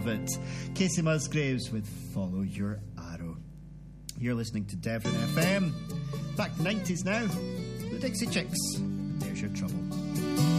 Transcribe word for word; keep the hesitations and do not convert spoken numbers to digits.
it. Casey Musgraves with Follow Your Arrow. You're listening to Devon F M. Back nineties now. The Dixie Chicks. There's Your Trouble.